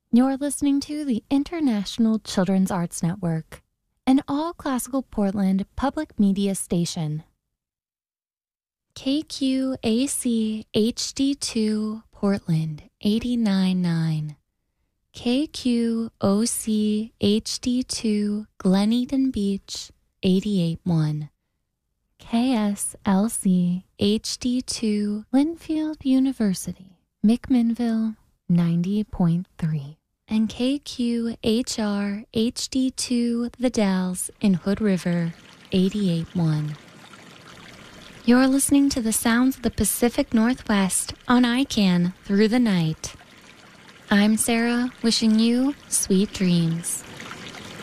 You're listening to the International Children's Arts Network, an all-classical Portland public media station. KQAC HD2 Portland 89.9. KQOC HD2 Glen Beach 88.1. KSLC HD2 Linfield University, McMinnville 90.3. And KQHR HD2 The Dalles in Hood River 88.1. You're listening to the sounds of the Pacific Northwest on ICANN through the night. I'm Sarah, wishing you sweet dreams.